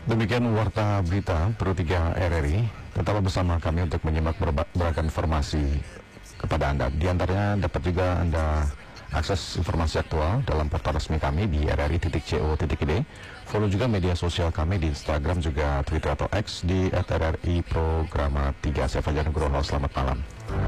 Demikian warta berita Pro 3 RRI. Tetaplah bersama kami untuk menyimak beragam informasi kepada Anda. Di antaranya dapat juga Anda akses informasi aktual dalam portal resmi kami di rri.co.id. Follow juga media sosial kami di Instagram juga Twitter atau X di @rri programa 3. Saya Fajar Nugroho, selamat malam.